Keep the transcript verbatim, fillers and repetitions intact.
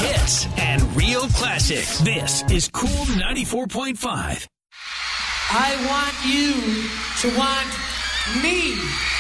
hits and real classics. This is Cool ninety-four point five. I want you to want me.